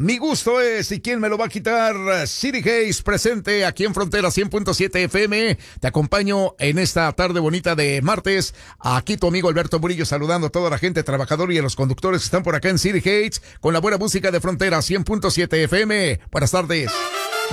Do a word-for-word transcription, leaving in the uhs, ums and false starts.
Mi gusto es, ¿y quién me lo va a quitar? City Hayes presente aquí en Frontera cien punto siete F M. Te acompaño en esta tarde bonita de martes. Aquí tu amigo Alberto Murillo saludando a toda la gente trabajadora y a los conductores que están por acá en City Hayes con la buena música de Frontera cien punto siete F M. Buenas tardes.